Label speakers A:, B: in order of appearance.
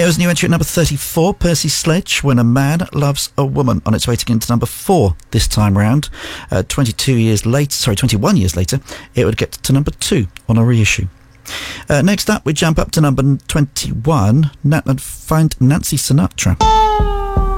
A: It was a new entry at number 34, Percy Sledge, When a Man Loves a Woman, on its way to get into number 4 this time round. 21 years later, it would get to number 2 on a reissue. Next up, we jump up to number 21, and find Nancy Sinatra.